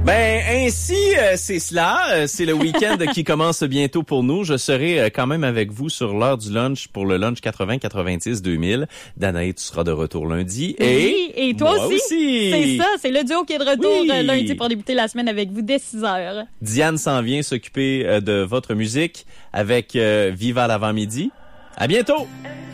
Ben ainsi, c'est cela. C'est le week-end qui commence bientôt pour nous. Je serai quand même avec vous sur l'heure du lunch pour le lunch 80-90-2000. Danae, tu seras de retour lundi. Et toi aussi. C'est ça, c'est le duo qui est de retour lundi pour débuter la semaine avec vous dès 6h. Diane s'en vient s'occuper de votre musique avec Viva l'avant-midi. À bientôt!